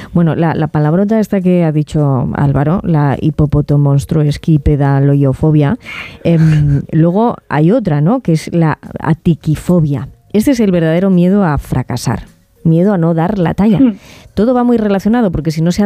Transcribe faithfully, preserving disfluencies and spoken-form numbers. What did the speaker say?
Bueno, la, la palabrota esta que ha dicho Álvaro, la hipopotomonstruoesquípeda loiofobia, eh, luego hay otra, ¿no?, que es la atiquifobia. Este es el verdadero miedo a fracasar, miedo a no dar la talla. Mm. Todo va muy relacionado, porque si no se